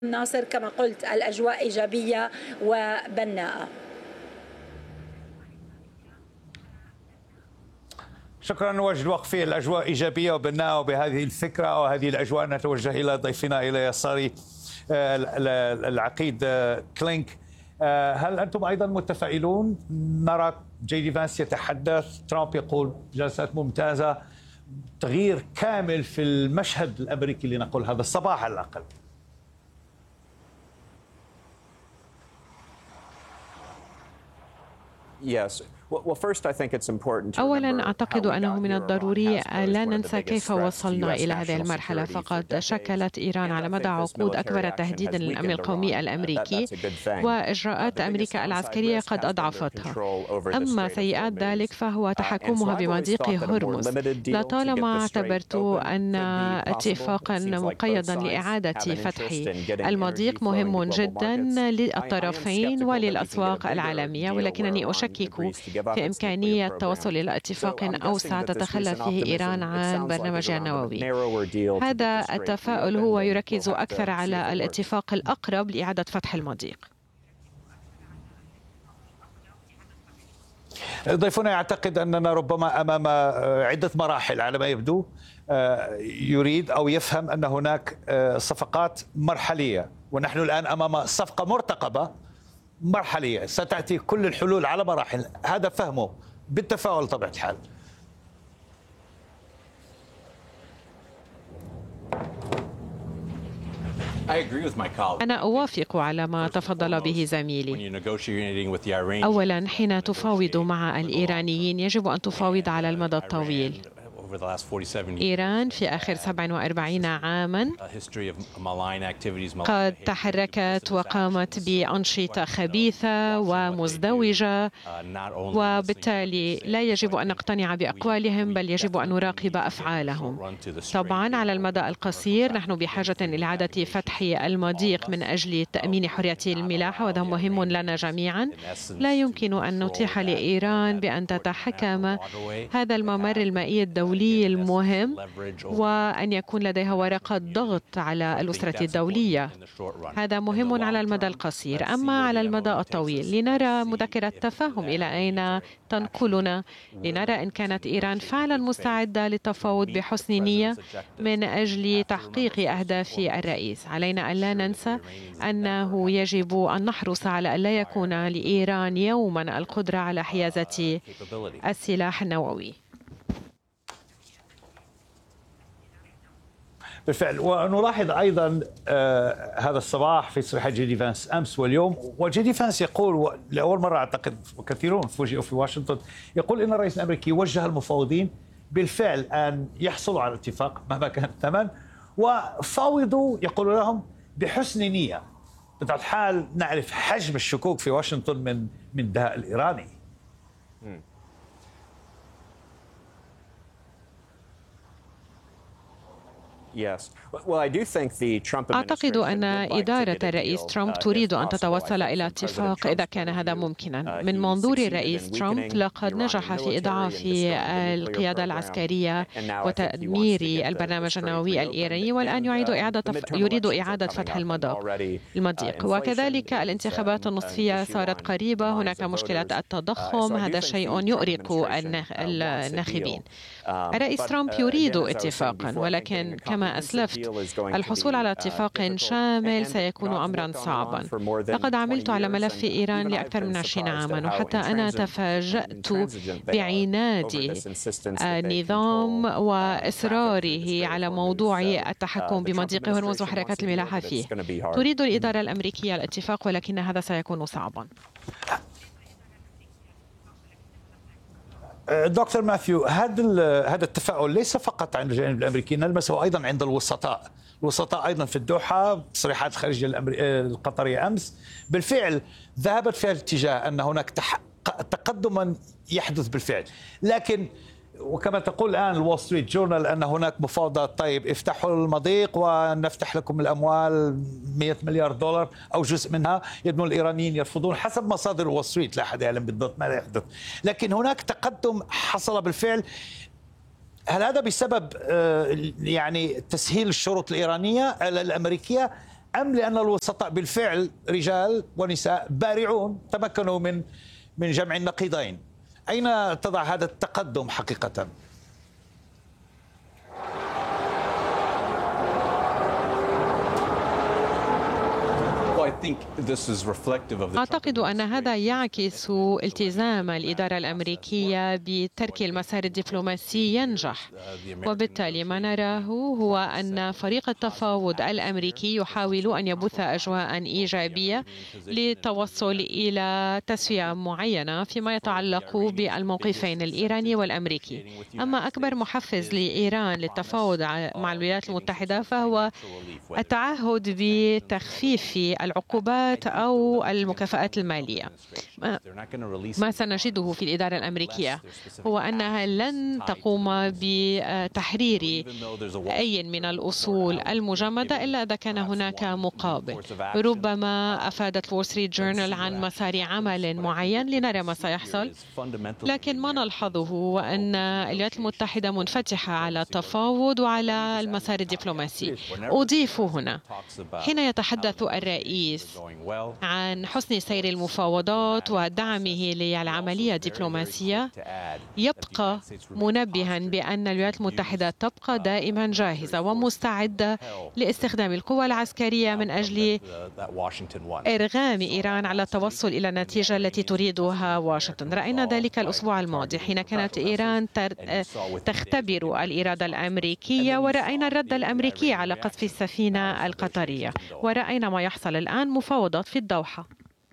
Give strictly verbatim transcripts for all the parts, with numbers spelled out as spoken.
ناصر، كما قلت الأجواء إيجابية وبناءة. شكرا وجد وقفي. الأجواء إيجابية وبناءة، وبهذه الفكرة وهذه الأجواء نتوجه إلى ضيفنا إلى يساري العقيد كلينك. هل أنتم أيضا متفائلون؟ نرى جي دي فانس يتحدث، ترامب يقول جلسات ممتازة، تغيير كامل في المشهد الأمريكي لنقول هذا الصباح على الأقل. Yes. أولا أعتقد أنه من الضروري لا ننسى كيف وصلنا إلى هذه المرحلة، فقد شكلت إيران على مدى عقود أكبر تهديدا للأمن القومي الأمريكي، وإجراءات أمريكا العسكرية قد أضعفتها. أما سيئات ذلك فهو تحكمها بمضيق هرمز. لطالما اعتبرت أن اتفاقا مقيدا لإعادة فتح المضيق مهم جدا للطرفين وللأسواق العالمية، ولكنني أشكك في إمكانية التوصل إلى اتفاق أوسع تتخلى فيه إيران عن برنامجها النووي. هذا التفاؤل هو يركز أكثر على الاتفاق الأقرب لإعادة فتح المضيق. ضيفنا يعتقد أننا ربما أمام عدة مراحل على ما يبدو، يريد أو يفهم أن هناك صفقات مرحلية، ونحن الآن أمام صفقة مرتقبة مرحلية ستأتي كل الحلول على مراحل. هذا فهمه بالتفاؤل طبيعة الحال. أنا أوافق على ما تفضل به زميلي. أولا، حين تفاوض مع الإيرانيين يجب أن تفاوض على المدى الطويل. إيران في آخر سبع وأربعين عاما قد تحركت وقامت بأنشطة خبيثة ومزدوجة، وبالتالي لا يجب أن نقتنع بأقوالهم بل يجب أن نراقب أفعالهم. طبعا على المدى القصير نحن بحاجة إلى إعادة فتح المضيق من أجل تأمين حرية الملاحة، وهذا مهم لنا جميعا. لا يمكن أن نتيح لإيران بأن تتحكم هذا الممر المائي الدولي المهم، وأن يكون لديها ورقة ضغط على الأسرة الدولية. هذا مهم على المدى القصير. أما على المدى الطويل لنرى مذكرة تفاهم إلى أين تنقلنا، لنرى إن كانت إيران فعلا مستعدة للتفاوض بحسن نية من أجل تحقيق أهداف الرئيس. علينا أن لا ننسى أنه يجب أن نحرص على أن لا يكون لإيران يوما القدرة على حيازة السلاح النووي. بالفعل. ونلاحظ أيضا آه هذا الصباح في تصريحات جي دي فانس أمس واليوم، وجي دي فانس يقول لأول مرة أعتقد وكثيرون فوجئوا في واشنطن، يقول إن الرئيس الأمريكي وجه المفاوضين بالفعل أن يحصلوا على اتفاق مهما كان الثمن، وفاوضوا يقول لهم بحسن نية. بطبيعة الحال نعرف حجم الشكوك في واشنطن من من الدهاء الإيراني. م. أعتقد أن إدارة الرئيس ترامب تريد أن تتوصل إلى اتفاق إذا كان هذا ممكنا. من منظور الرئيس ترامب لقد نجح في إضعاف القيادة العسكرية وتدمير البرنامج النووي الإيراني، والآن يعيد إعادة يريد إعادة فتح المضيق. وكذلك الانتخابات النصفية صارت قريبة، هناك مشكلة التضخم، هذا شيء يؤرق الناخبين. الرئيس ترامب يريد اتفاقا، ولكن كما أسلفت الحصول على اتفاق شامل سيكون أمرا صعبا. لقد عملت على ملف إيران لأكثر من عشرين عاما، وحتى أنا تفاجأت بعناد النظام وإصراره على موضوع التحكم بمضيق هرمز وحركات الملاحة فيه. تريد الإدارة الأمريكية الاتفاق، ولكن هذا سيكون صعبا. دكتور ماثيو، هذا هذا التفاؤل ليس فقط عند الجانب الامريكي، نلمسه ايضا عند الوسطاء، الوسطاء ايضا في الدوحه. تصريحات الخارجيه القطريه امس بالفعل ذهبت في الاتجاه ان هناك تقدما يحدث بالفعل، لكن وكما تقول الآن الول ستريت جورنال أن هناك مفاوضات. طيب افتحوا المضيق ونفتح لكم الأموال مئة مليار دولار أو جزء منها. يبدو الإيرانيين يرفضون حسب مصادر الول ستريت، لا أحد يعلم بالضبط ماذا يحدث، لكن هناك تقدم حصل بالفعل. هل هذا بسبب يعني تسهيل الشروط الإيرانية الأمريكية أم لأن الوسطاء بالفعل رجال ونساء بارعون تمكنوا من من جمع النقيضين؟ أين تضع هذا التقدم حقيقة؟ أعتقد أن هذا يعكس التزام الإدارة الأمريكية بترك المسار الدبلوماسي ينجح، وبالتالي ما نراه هو أن فريق التفاوض الأمريكي يحاول أن يبث أجواء إيجابية للتوصل إلى تسوية معينة فيما يتعلق بالموقفين الإيراني والأمريكي. أما أكبر محفز لإيران للتفاوض مع الولايات المتحدة فهو التعهد بتخفيف العقوبات أو المكافآت المالية. ما سنجده في الإدارة الأمريكية هو أنها لن تقوم بتحرير أي من الأصول المجمدة إلا إذا كان هناك مقابل. ربما أفادت وول ستريت جورنال عن مسار عمل معين لنرى ما سيحصل، لكن ما نلحظه هو أن الولايات المتحدة منفتحة على التفاوض وعلى المسار الدبلوماسي. أضيف هنا حين يتحدث الرئيس عن حسن سير المفاوضات ودعمه للعملية الدبلوماسية، يبقى منبها بأن الولايات المتحدة تبقى دائما جاهزة ومستعدة لاستخدام القوى العسكرية من أجل إرغام إيران على التوصل إلى النتيجة التي تريدها واشنطن. رأينا ذلك الأسبوع الماضي حين كانت إيران تختبر الإرادة الأمريكية، ورأينا الرد الأمريكي على قصف السفينة القطرية، ورأينا ما يحصل الآن مفاوضات في الدوحة.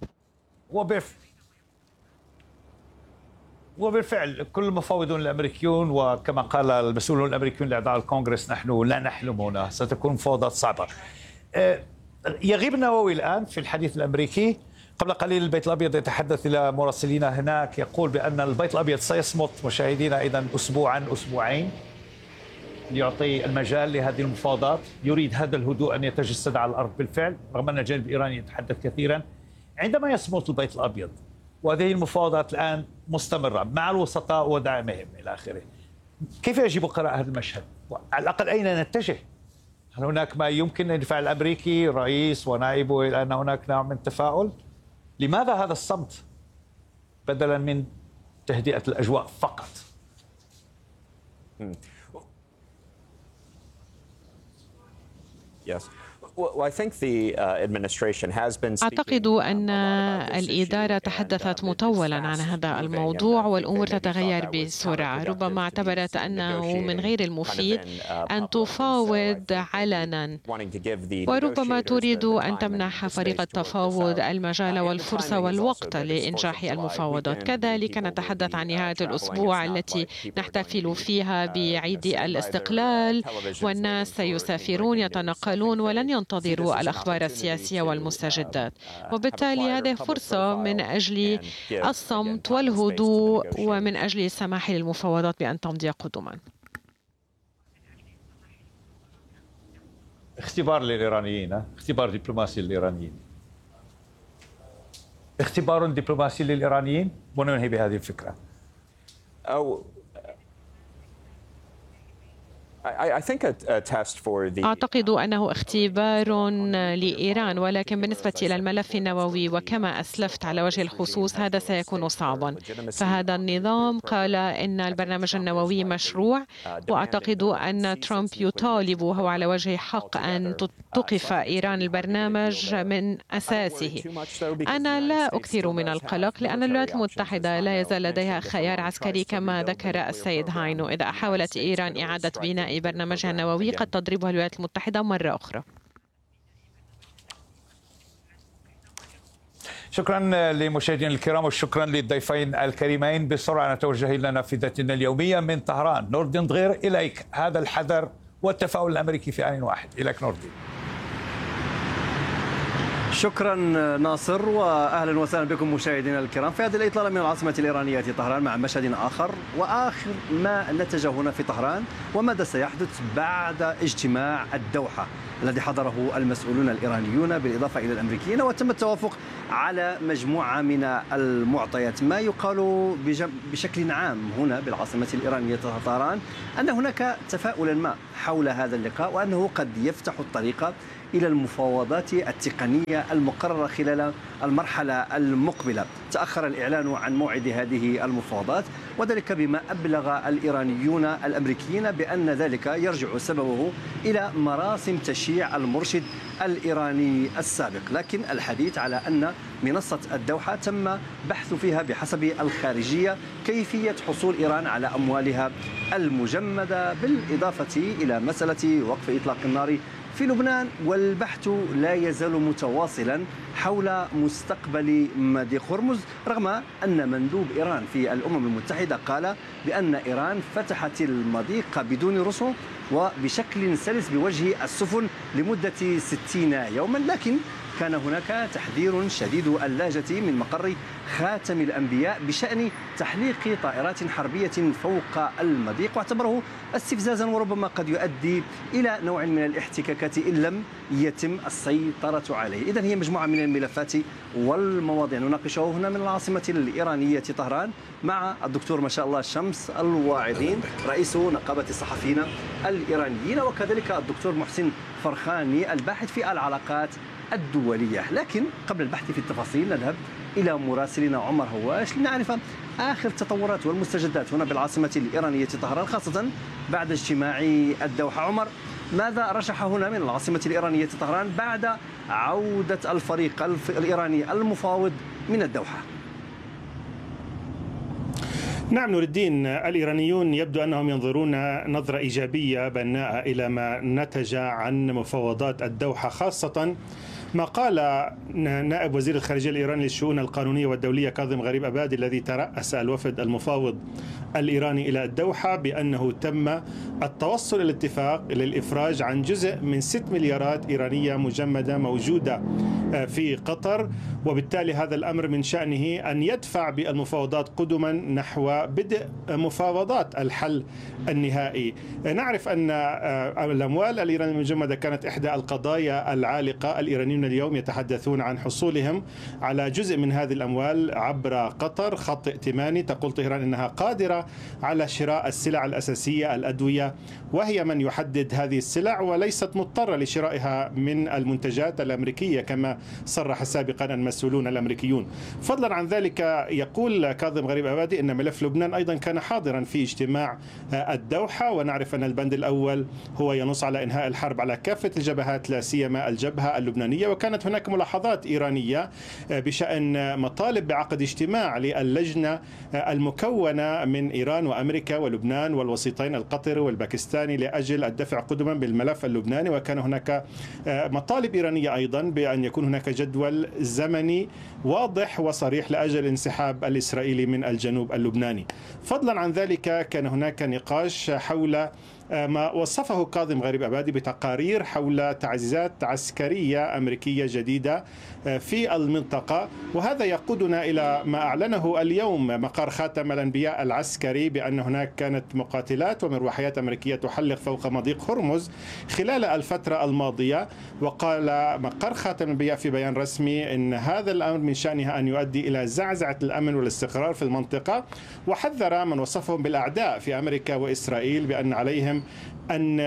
وبالفعل كل المفاوضون الأمريكيون وكما قال المسؤولون الأمريكيون لأعضاء الكونغرس نحن لا نحلم هنا، ستكون مفاوضات صعبة. يغيب النووي الآن في الحديث الأمريكي. قبل قليل البيت الأبيض يتحدث إلى مراسلين هناك، يقول بأن البيت الأبيض سيصمت مشاهدينا إذن أسبوعا أسبوعين ليعطي المجال لهذه المفاوضات. يريد هذا الهدوء أن يتجسد على الأرض بالفعل، رغم أن الجانب الإيراني يتحدث كثيرا. عندما يصمت البيت الأبيض وهذه المفاوضات الآن مستمرة مع الوسطاء ودعمهم إلى آخره، كيف يجب قراءة هذا المشهد؟ على الأقل أين نتجه؟ هل هناك ما يمكن الدفاع الأمريكي رئيس ونائبه إلى أن هناك نوع من التفاؤل؟ لماذا هذا الصمت بدلا من تهدئة الأجواء فقط؟ Yes. Well, I think the uh, administration has been أعتقد أن الإدارة تحدثت مطولا عن هذا الموضوع، والأمور تتغير بسرعة. ربما اعتبرت أنه من غير المفيد أن تفاوض علنا، وربما تريد أن تمنح فريق التفاوض المجال والفرصة والوقت لإنجاح المفاوضات. كذلك نتحدث عن نهاية الأسبوع التي نحتفل فيها بعيد الاستقلال، والناس سيسافرون يتنقلون ولن ينتظروا الأخبار السياسية والمستجدات، وبالتالي هذه فرصة من أجل الصمت والهدوء ومن أجل السماح للمفاوضات بأن تمضي قدما. اختبار للإيرانيين، اختبار دبلوماسي للإيرانيين، اختبار دبلوماسي للإيرانيين. وننهي بهذه الفكرة. أو أعتقد أنه اختبار لإيران، ولكن بالنسبة إلى الملف النووي وكما أسلفت على وجه الخصوص هذا سيكون صعبا. فهذا النظام قال إن البرنامج النووي مشروع، وأعتقد أن ترامب يطالب وهو على وجه حق أن توقف إيران البرنامج من أساسه. أنا لا أكثر من القلق لأن الولايات المتحدة لا يزال لديها خيار عسكري كما ذكر السيد هاينو. إذا حاولت إيران إعادة بناء برنامجها النووي قد تضربها الولايات المتحدة مرة أخرى. شكرا لمشاهدينا الكرام وشكرا للضيفين الكريمين. بسرعة نتوجه إلى نافذتنا اليومية من طهران. نور الدين ضغير، إليك. هذا الحذر والتفاؤل الأمريكي في آن واحد. إليك نور الدين. شكرا ناصر، واهلا وسهلا بكم مشاهدينا الكرام في هذه الاطلاله من العاصمه الايرانيه طهران مع مشهد اخر واخر ما نتج هنا في طهران وماذا سيحدث بعد اجتماع الدوحه الذي حضره المسؤولون الايرانيون بالاضافه الى الامريكيين، وتم التوافق على مجموعه من المعطيات. ما يقال بشكل عام هنا بالعاصمه الايرانيه طهران ان هناك تفاؤلا ما حول هذا اللقاء، وانه قد يفتح الطريق إلى المفاوضات التقنية المقررة خلال المرحلة المقبلة. تأخر الإعلان عن موعد هذه المفاوضات، وذلك بما أبلغ الإيرانيون الأمريكيين بأن ذلك يرجع سببه إلى مراسم تشييع المرشد الإيراني السابق. لكن الحديث على أن منصة الدوحة تم بحث فيها بحسب الخارجية كيفية حصول إيران على أموالها المجمدة، بالإضافة إلى مسألة وقف إطلاق النار في لبنان. والبحث لا يزال متواصلا حول مستقبل مضيق هرمز، رغم أن مندوب إيران في الأمم المتحدة قال بأن إيران فتحت المضيق بدون رسوم وبشكل سلس بوجه السفن لمدة ستين يوما. لكن كان هناك تحذير شديد اللهجة من مقر خاتم الأنبياء بشأن تحليق طائرات حربية فوق المضيق، واعتبره استفزازا وربما قد يؤدي إلى نوع من الاحتكاكات إن لم يتم السيطرة عليه. إذن هي مجموعة من الملفات والمواضيع نناقشها هنا من العاصمة الإيرانية طهران مع الدكتور ما شاء الله شمس الواعظين رئيس نقابة الصحفيين الإيرانيين، وكذلك الدكتور محسن فرخاني الباحث في العلاقات الدولية. لكن قبل البحث في التفاصيل نذهب إلى مراسلنا عمر هواش لنعرف آخر التطورات والمستجدات هنا بالعاصمة الإيرانية طهران، خاصة بعد اجتماع الدوحة. عمر، ماذا رشح هنا من العاصمة الإيرانية طهران بعد عودة الفريق الإيراني المفاوض من الدوحة؟ نعم نور الدين، الإيرانيون يبدو أنهم ينظرون نظرة إيجابية بناءة إلى ما نتج عن مفاوضات الدوحة، خاصة ما قال نائب وزير الخارجية الإيراني للشؤون القانونية والدولية كاظم غريب أبادي الذي ترأس الوفد المفاوض الإيراني إلى الدوحة بأنه تم التوصل إلى اتفاق للإفراج عن جزء من ست مليارات إيرانية مجمدة موجودة في قطر، وبالتالي هذا الأمر من شأنه أن يدفع بالمفاوضات قدما نحو بدء مفاوضات الحل النهائي. نعرف أن الأموال الإيرانية المجمدة كانت إحدى القضايا العالقة. الإيرانيون اليوم يتحدثون عن حصولهم على جزء من هذه الأموال عبر قطر، خط ائتماني. تقول طهران أنها قادرة على شراء السلع الأساسية، الأدوية، وهي من يحدد هذه السلع وليست مضطرة لشرائها من المنتجات الأمريكية كما صرح سابقا المسؤولون الأمريكيون. فضلا عن ذلك يقول كاظم غريب أبادي أن ملف لبنان أيضا كان حاضرا في اجتماع الدوحة، ونعرف أن البند الأول هو ينص على إنهاء الحرب على كافة الجبهات لا سيما الجبهة اللبنانية، وكانت هناك ملاحظات إيرانية بشأن مطالب بعقد اجتماع للجنة المكونة من إيران وأمريكا ولبنان والوسيطين القطري والباكستاني لأجل الدفع قدما بالملف اللبناني. وكان هناك مطالب إيرانية أيضا بأن يكون هناك جدول زمني واضح وصريح لأجل انسحاب الإسرائيلي من الجنوب اللبناني. فضلا عن ذلك كان هناك نقاش حول ما وصفه كاظم غريب أبادي بتقارير حول تعزيزات عسكرية أمريكية جديدة في المنطقة، وهذا يقودنا إلى ما أعلنه اليوم مقر خاتم الأنبياء العسكري بأن هناك كانت مقاتلات ومروحيات أمريكية تحلق فوق مضيق هرمز خلال الفترة الماضية. وقال مقر خاتم الأنبياء في بيان رسمي أن هذا الأمر من شأنه أن يؤدي إلى زعزعة الأمن والاستقرار في المنطقة، وحذر من وصفهم بالأعداء في أمريكا وإسرائيل بأن عليهم أن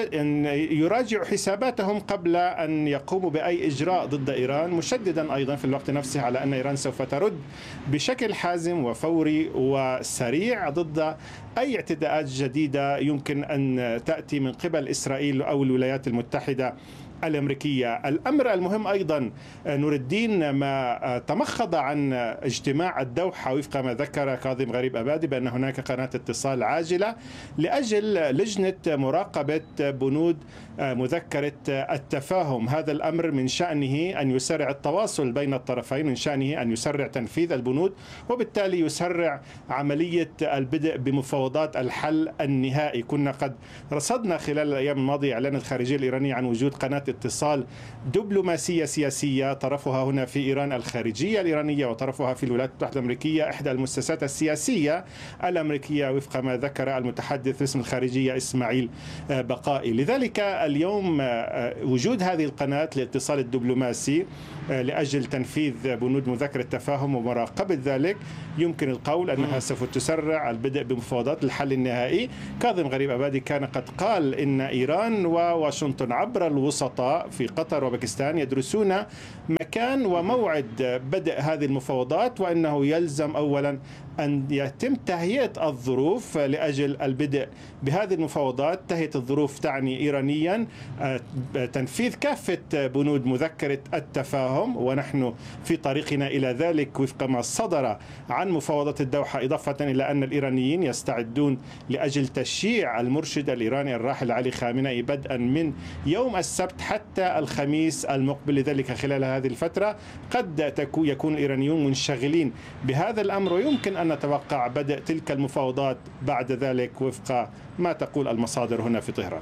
يراجعوا حساباتهم قبل أن يقوموا بأي إجراء ضد إيران، مشددا أيضا في الوقت نفسه على أن إيران سوف ترد بشكل حازم وفوري وسريع ضد أي اعتداءات جديدة يمكن أن تأتي من قبل إسرائيل أو الولايات المتحدة الأمريكية. الأمر المهم أيضا نور الدين ما تمخض عن اجتماع الدوحة وفق ما ذكر كاظم غريب أبادي بأن هناك قناة اتصال عاجلة لأجل لجنة مراقبة بنود مذكرة التفاهم. هذا الأمر من شأنه أن يسرع التواصل بين الطرفين، من شأنه أن يسرع تنفيذ البنود وبالتالي يسرع عملية البدء بمفاوضات الحل النهائي. كنا قد رصدنا خلال الأيام الماضية إعلان الخارجية الإيرانية عن وجود قناة اتصال دبلوماسية سياسية طرفها هنا في إيران الخارجية الإيرانية وطرفها في الولايات المتحدة الأمريكية إحدى المؤسسات السياسية الأمريكية وفق ما ذكر المتحدث باسم الخارجية إسماعيل بقائي. لذلك اليوم وجود هذه القناة لاتصال الدبلوماسي لأجل تنفيذ بنود مذكرة التفاهم ومراقبة ذلك يمكن القول أنها سوف تسرع البدء بمفاوضات الحل النهائي. كاظم غريب أبادي كان قد قال إن إيران وواشنطن عبر الوسطاء الخبراء في قطر وباكستان يدرسون مكان وموعد بدء هذه المفاوضات، وأنه يلزم أولا أن يتم تهيئة الظروف لأجل البدء بهذه المفاوضات. تهيئة الظروف تعني إيرانيا تنفيذ كافة بنود مذكرة التفاهم، ونحن في طريقنا إلى ذلك وفق ما صدر عن مفاوضات الدوحة، إضافة إلى أن الإيرانيين يستعدون لأجل تشييع المرشد الإيراني الراحل علي خامنئي بدءا من يوم السبت حتى الخميس المقبل. لذلك خلال هذه الفترة قد يكون الإيرانيون منشغلين بهذا الأمر، ويمكن أن نتوقع بدء تلك المفاوضات بعد ذلك وفق ما تقول المصادر هنا في طهران.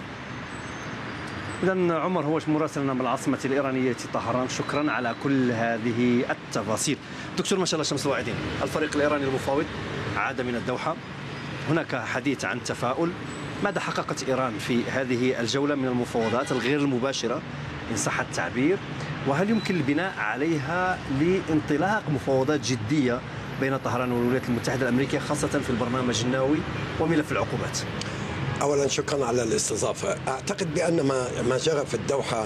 إذن عمر هو مراسلنا من العاصمة الإيرانية طهران، شكرا على كل هذه التفاصيل. دكتور ما شاء الله شمس الواعدين، الفريق الإيراني المفاوض عاد من الدوحة، هناك حديث عن تفاؤل. ماذا حققت إيران في هذه الجولة من المفاوضات الغير المباشرة إن صح التعبير، وهل يمكن البناء عليها لانطلاق مفاوضات جدية بين طهران والولايات المتحدة الأمريكية، خاصة في البرنامج النووي وملف العقوبات؟ أولا شكرا على الاستضافة. أعتقد بأن ما ما جرى في الدوحة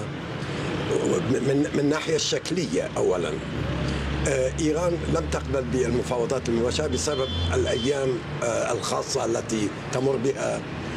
من من الناحية الشكلية، أولا إيران لم تقبل بالمفاوضات المباشرة بسبب الأيام الخاصة التي تمر بها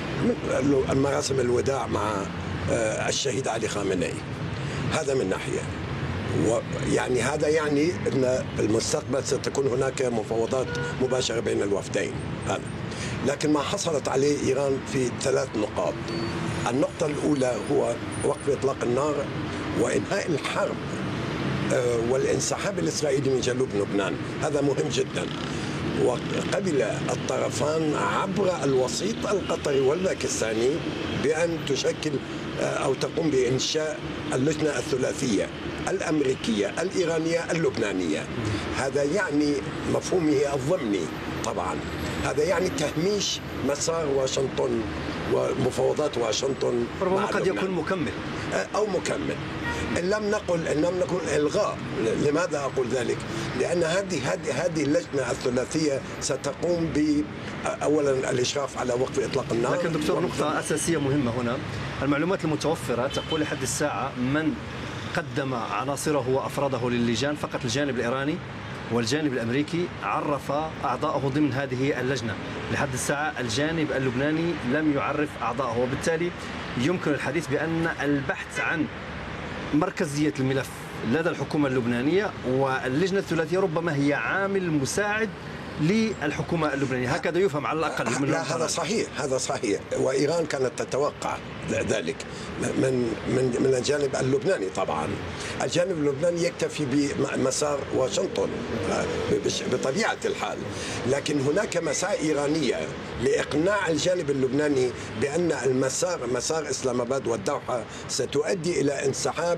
مراسم الوداع مع الشهيد علي خامنئي. هذا من ناحية، ويعني هذا يعني أن المستقبل ستكون هناك مفاوضات مباشرة بين الوفدين. هذا لكن ما حصلت عليه إيران في ثلاث نقاط. النقطة الأولى هو وقف إطلاق النار وإنهاء الحرب والانسحاب الإسرائيلي من جنوب لبنان. هذا مهم جدا، وقبل الطرفان عبر الوسيط القطري والباكستاني بأن تشكل أو تقوم بإنشاء اللجنة الثلاثية الأمريكية الإيرانية اللبنانية. هذا يعني مفهومه الضمني طبعا، هذا يعني تهميش مسار واشنطن ومفاوضات واشنطن. ربما قد يكون مكمل أو مكمل، إن لم نقل إن لم نقل إلغاء. لماذا أقول ذلك؟ لأن هذه هذه هذه اللجنة الثلاثية ستقوم ب أولا الإشراف على وقف إطلاق النار. لكن دكتور نقطة أساسية مهمة هنا، المعلومات المتوفرة تقول لحد الساعة من قدم عناصره وأفراده للجان فقط الجانب الإيراني، والجانب الأمريكي عرف أعضائه ضمن هذه اللجنة. لحد الساعة الجانب اللبناني لم يعرف أعضائه، وبالتالي يمكن الحديث بأن البحث عن مركزية الملف لدى الحكومة اللبنانية واللجنة الثلاثية ربما هي عامل مساعد للحكومة اللبنانية، هكذا يفهم على الأقل من لا هذا صحيح، هذا صحيح، وإيران كانت تتوقع ذلك من من من الجانب اللبناني. طبعا الجانب اللبناني يكتفي بمسار واشنطن بطبيعة الحال، لكن هناك مساعي إيرانية لإقناع الجانب اللبناني بأن المسار مسار إسلام آباد والدوحة ستؤدي إلى انسحاب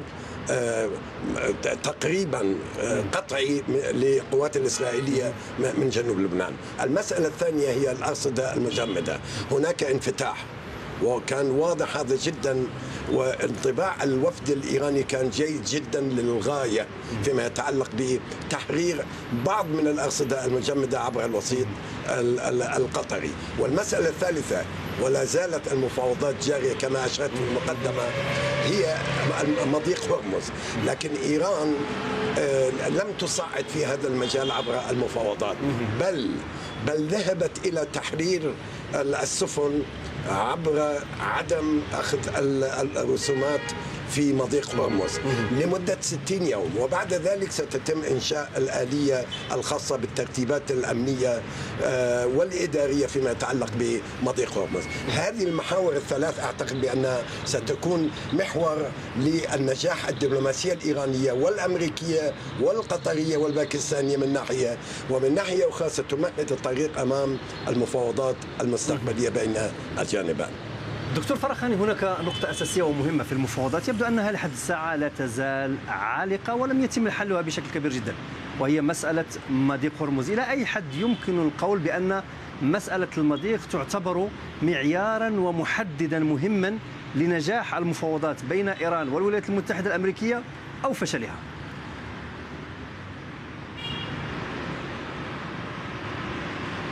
تقريبا قطعي للقوات الإسرائيلية من جنوب لبنان. المسألة الثانية هي الأرصدة المجمدة. هناك انفتاح وكان واضح هذا جدا، وانطباع الوفد الإيراني كان جيد جدا للغاية فيما يتعلق بتحرير بعض من الأرصدة المجمدة عبر الوسيط القطري. والمسألة الثالثة ولا زالت المفاوضات جارية كما أشرت في المقدمة هي مضيق هرمز، لكن إيران لم تصعد في هذا المجال عبر المفاوضات، بل بل ذهبت إلى تحرير السفن عبر عدم أخذ الرسومات في مضيق هرمز لمدة ستين يوم، وبعد ذلك ستتم إنشاء الآلية الخاصة بالترتيبات الأمنية والإدارية فيما يتعلق بمضيق هرمز. هذه المحاور الثلاث أعتقد بأنها ستكون محور للنجاح الدبلوماسية الإيرانية والأمريكية والقطرية والباكستانية من ناحية، ومن ناحية أخرى ستمهد الطريق أمام المفاوضات المستقبلية بين الجانبين. دكتور فرخاني، هناك نقطة أساسية ومهمة في المفاوضات يبدو أنها لحد الساعة لا تزال عالقة ولم يتم حلها بشكل كبير جدا، وهي مسألة مضيق هرمز. إلى أي حد يمكن القول بأن مسألة المضيق تعتبر معيارا ومحددا مهما لنجاح المفاوضات بين إيران والولايات المتحدة الأمريكية أو فشلها؟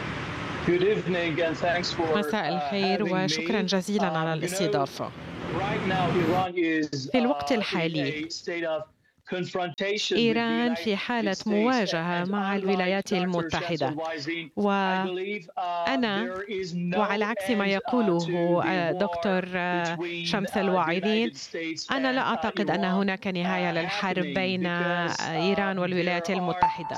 مساء الخير وشكرا جزيلا على الاستضافة. في الوقت الحالي إيران في حالة مواجهة مع الولايات المتحدة، وأنا وعلى عكس ما يقوله دكتور شمس الواعظين، أنا لا أعتقد أن هناك نهاية للحرب بين إيران والولايات المتحدة،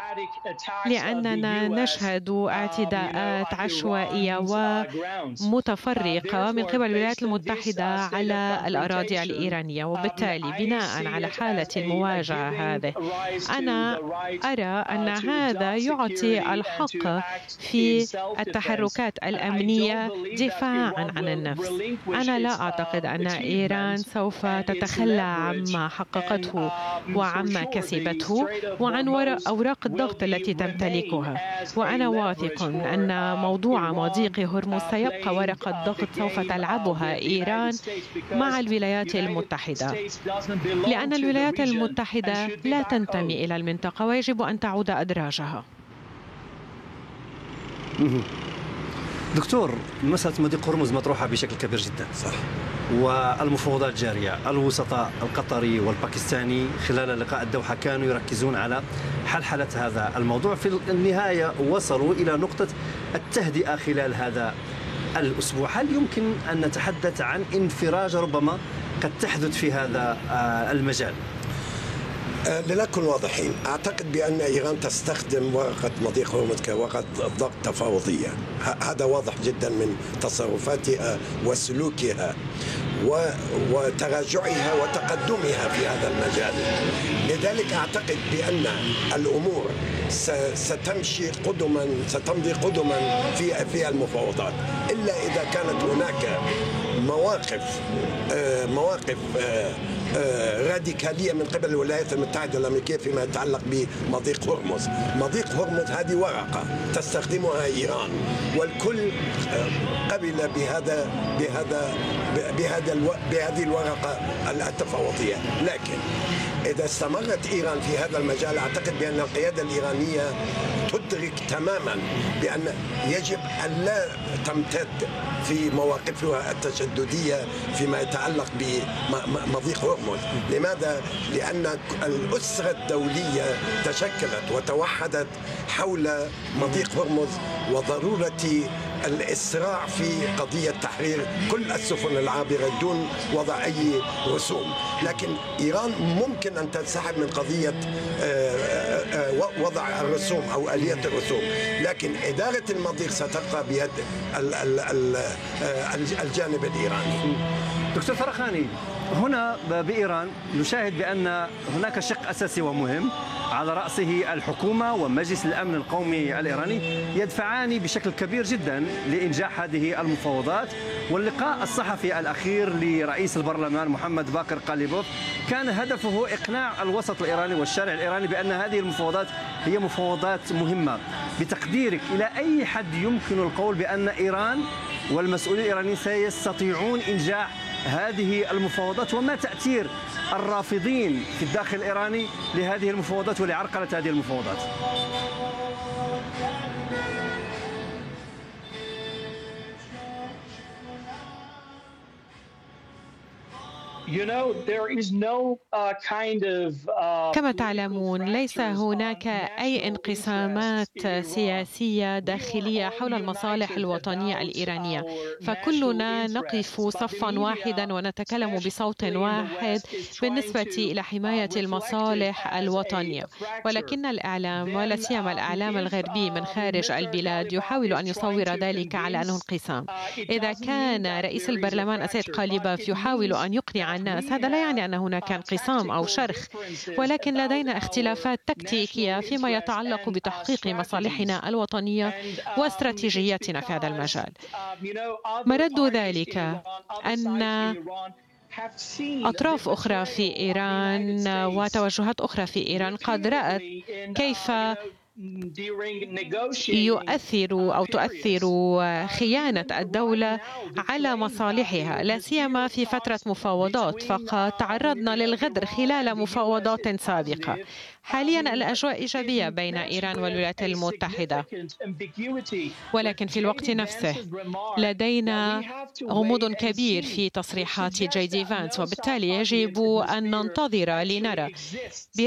لأننا نشهد اعتداءات عشوائية ومتفرقة من قبل الولايات المتحدة على الأراضي الإيرانية، وبالتالي بناء على حالة المواجهة هذه أنا أرى أن هذا يعطي الحق في التحركات الأمنية دفاعا عن النفس. أنا لا أعتقد أن إيران سوف تتخلى عما حققته وعما كسبته وعن أوراق الضغط التي تمتلكها، وأنا واثق أن موضوع مضيق هرمز سيبقى ورقة ضغط سوف تلعبها إيران مع الولايات المتحدة، لأن الولايات المتحدة لا تنتمي إلى المنطقة ويجب أن تعود أدراجها. دكتور، مسألة مضيق هرمز مطروحة بشكل كبير جدا، صح، والمفاوضات جارية. الوسطاء القطري والباكستاني خلال لقاء الدوحة كانوا يركزون على حلحلة هذا الموضوع، في النهاية وصلوا إلى نقطة التهدئة خلال هذا الأسبوع. هل يمكن أن نتحدث عن انفراجة ربما قد تحدث في هذا المجال؟ لنكن واضحين، أعتقد بأن إيران تستخدم ورقة مضيق هرمز كورقة ضغط تفاوضية، هذا واضح جدا من تصرفاتها وسلوكها وتراجعها وتقدمها في هذا المجال. لذلك أعتقد بأن الأمور ستمشي قدما ستمضي قدما في في المفاوضات، إلا إذا كانت هناك مواقف مواقف راديكالية من قبل الولايات المتحدة الأمريكية فيما يتعلق بمضيق هرمز. مضيق هرمز هذه ورقة تستخدمها إيران، والكل قبل بهذا بهذا بهذا الو... بهذه الورقة التفاوضية. لكن إذا استمرت إيران في هذا المجال، أعتقد بأن القيادة الإيرانية تدرك تماما بأن يجب أن لا تمتد في مواقفها التشددية فيما يتعلق بمضيق هرمز. لماذا؟ لأن الأسرة الدولية تشكلت وتوحدت حول مضيق هرمز وضرورة الإسراع في قضية تحرير كل السفن العابرة دون وضع أي رسوم. لكن إيران ممكن أن تنسحب من قضية وضع الرسوم أو آلية الرسوم، لكن إدارة المضيق ستبقى بيد الجانب الإيراني. دكتور فرخاني، هنا بإيران نشاهد بأن هناك شق أساسي ومهم على رأسه الحكومة ومجلس الأمن القومي الإيراني يدفعان بشكل كبير جدا لإنجاح هذه المفاوضات. واللقاء الصحفي الأخير لرئيس البرلمان محمد باقر قاليبوف كان هدفه إقناع الوسط الإيراني والشارع الإيراني بأن هذه المفاوضات هي مفاوضات مهمة. بتقديرك إلى أي حد يمكن القول بأن إيران والمسؤولين الإيرانيين سيستطيعون إنجاح هذه المفاوضات، وما تأثير الرافضين في الداخل الإيراني لهذه المفاوضات ولعرقلة هذه المفاوضات؟ كما تعلمون، ليس هناك أي انقسامات سياسية داخلية حول المصالح الوطنية الإيرانية، فكلنا نقف صفا واحدا ونتكلم بصوت واحد بالنسبة إلى حماية المصالح الوطنية. ولكن الإعلام ولا سيما الإعلام الغربي من خارج البلاد يحاول أن يصور ذلك على أنه انقسام. إذا كان رئيس البرلمان السيد قاليباف يحاول أن يقنع الناس، هذا لا يعني أن هناك انقسام أو شرخ، ولكن لدينا اختلافات تكتيكية فيما يتعلق بتحقيق مصالحنا الوطنية واستراتيجيتنا في هذا المجال. مرد ذلك أن أطراف أخرى في إيران وتوجهات أخرى في إيران قد رأت كيف يؤثر أو تؤثر خيانة الدولة على مصالحها، لا سيما في فترة مفاوضات، فقد تعرضنا للغدر خلال مفاوضات سابقة. حاليا الأجواء إيجابية بين إيران والولايات المتحدة، ولكن في الوقت نفسه لدينا غموض كبير في تصريحات جي دي فانس، وبالتالي يجب أن ننتظر لنرى